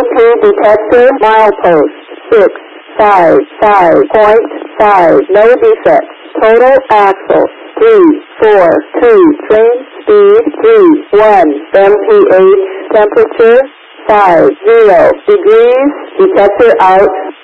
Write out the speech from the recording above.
EOP detector, milepost 655.5, no defects. Total axle 342, train speed 31, MPH temperature 50 degrees, detector out.